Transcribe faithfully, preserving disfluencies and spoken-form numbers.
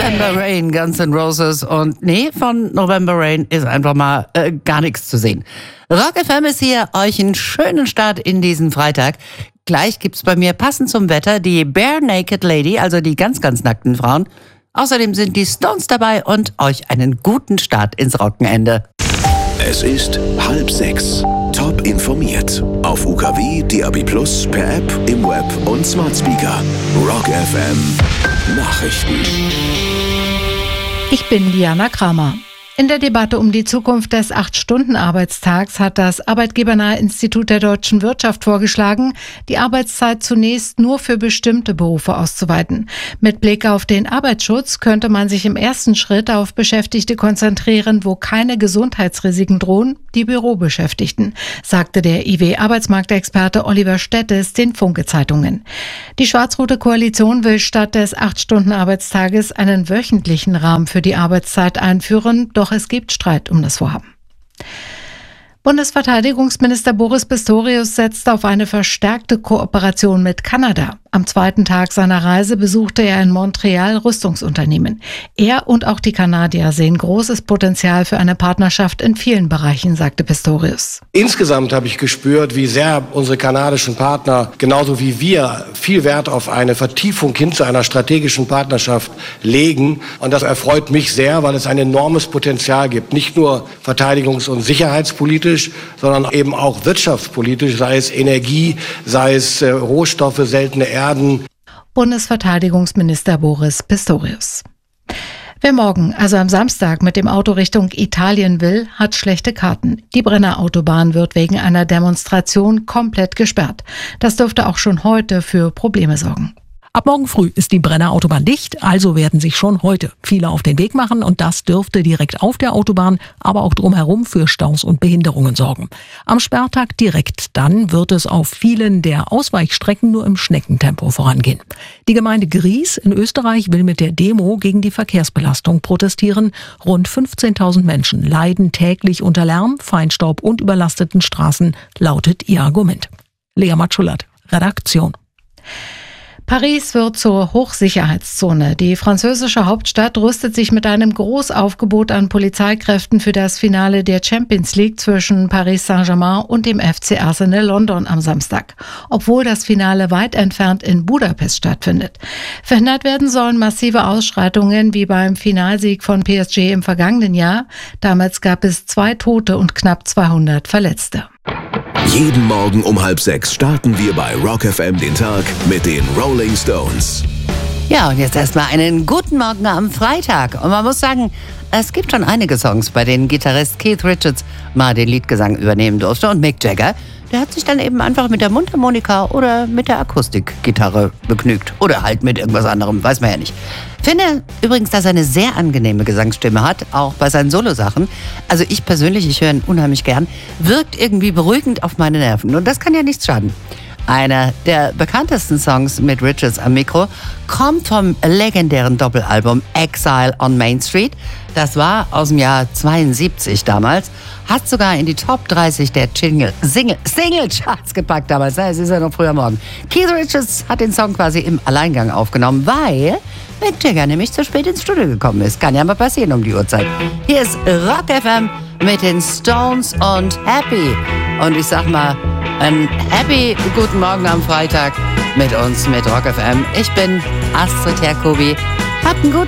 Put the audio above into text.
November Rain, Guns N' Roses. Und nee, von November Rain ist einfach mal äh, gar nichts zu sehen. Rock F M ist hier, euch einen schönen Start in diesen Freitag. Gleich gibt's bei mir passend zum Wetter die Bare Naked Lady, also die ganz, ganz nackten Frauen. Außerdem sind die Stones dabei und euch einen guten Start ins Wochenende. Es ist halb sechs. Top informiert. Auf U K W, D A B Plus, per App, im Web und Smart Speaker. Rock F M Nachrichten. Ich bin Diana Kramer. In der Debatte um die Zukunft des acht-Stunden-Arbeitstags hat das Arbeitgebernahe Institut der deutschen Wirtschaft vorgeschlagen, die Arbeitszeit zunächst nur für bestimmte Berufe auszuweiten. Mit Blick auf den Arbeitsschutz könnte man sich im ersten Schritt auf Beschäftigte konzentrieren, wo keine Gesundheitsrisiken drohen, die Bürobeschäftigten, sagte der I W-Arbeitsmarktexperte Oliver Stettes den Funke-Zeitungen. Die schwarz-rote Koalition will statt des acht-Stunden-Arbeitstages einen wöchentlichen Rahmen für die Arbeitszeit einführen, doch Doch es gibt Streit um das Vorhaben. Bundesverteidigungsminister Boris Pistorius setzt auf eine verstärkte Kooperation mit Kanada. Am zweiten Tag seiner Reise besuchte er in Montreal Rüstungsunternehmen. Er und auch die Kanadier sehen großes Potenzial für eine Partnerschaft in vielen Bereichen, sagte Pistorius. Insgesamt habe ich gespürt, wie sehr unsere kanadischen Partner, genauso wie wir, viel Wert auf eine Vertiefung hin zu einer strategischen Partnerschaft legen. Und das erfreut mich sehr, weil es ein enormes Potenzial gibt. Nicht nur verteidigungs- und sicherheitspolitisch, sondern eben auch wirtschaftspolitisch, sei es Energie, sei es äh, Rohstoffe, seltene Erden. Bundesverteidigungsminister Boris Pistorius. Wer morgen, also am Samstag, mit dem Auto Richtung Italien will, hat schlechte Karten. Die Brenner Autobahn wird wegen einer Demonstration komplett gesperrt. Das dürfte auch schon heute für Probleme sorgen. Ab morgen früh ist die Brenner Autobahn dicht, also werden sich schon heute viele auf den Weg machen und das dürfte direkt auf der Autobahn, aber auch drumherum für Staus und Behinderungen sorgen. Am Sperrtag direkt dann wird es auf vielen der Ausweichstrecken nur im Schneckentempo vorangehen. Die Gemeinde Gries in Österreich will mit der Demo gegen die Verkehrsbelastung protestieren. Rund fünfzehntausend Menschen leiden täglich unter Lärm, Feinstaub und überlasteten Straßen, lautet ihr Argument. Lea Matschulat, Redaktion. Paris wird zur Hochsicherheitszone. Die französische Hauptstadt rüstet sich mit einem Großaufgebot an Polizeikräften für das Finale der Champions League zwischen Paris Saint-Germain und dem F C Arsenal London am Samstag, obwohl das Finale weit entfernt in Budapest stattfindet. Verhindert werden sollen massive Ausschreitungen wie beim Finalsieg von P S G im vergangenen Jahr. Damals gab es zwei Tote und knapp zweihundert Verletzte. Jeden Morgen um halb sechs starten wir bei Rock F M den Tag mit den Rolling Stones. Ja, und jetzt erstmal einen guten Morgen am Freitag. Und man muss sagen, es gibt schon einige Songs, bei denen Gitarrist Keith Richards mal den Leadgesang übernehmen durfte. Und Mick Jagger, der hat sich dann eben einfach mit der Mundharmonika oder mit der Akustikgitarre begnügt. Oder halt mit irgendwas anderem, weiß man ja nicht. Finde übrigens, dass er eine sehr angenehme Gesangsstimme hat, auch bei seinen Solosachen. Also ich persönlich, ich höre ihn unheimlich gern, wirkt irgendwie beruhigend auf meine Nerven. Und das kann ja nichts schaden. Einer der bekanntesten Songs mit Richards am Mikro kommt vom legendären Doppelalbum Exile on Main Street. Das war aus dem Jahr zweiundsiebzig damals. Hat sogar in die Top dreißig der Jingle, Single, Single-Charts gepackt damals. Es ist ja noch früher morgen. Keith Richards hat den Song quasi im Alleingang aufgenommen, weil Mick Jagger nämlich zu spät ins Studio gekommen ist. Kann ja mal passieren um die Uhrzeit. Hier ist Rock F M mit den Stones und Happy. Und ich sag mal, einen happy guten Morgen am Freitag mit uns, mit Rock F M. Ich bin Astrid Jacobi. Habt einen guten